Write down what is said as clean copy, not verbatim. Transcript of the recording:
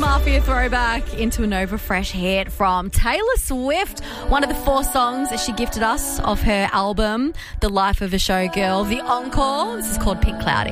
Mafia throwback into a Nova Fresh hit from Taylor Swift, one of the 4 songs that she gifted us off her album, The Life of a Showgirl, the encore. This is called Pink Cloudy.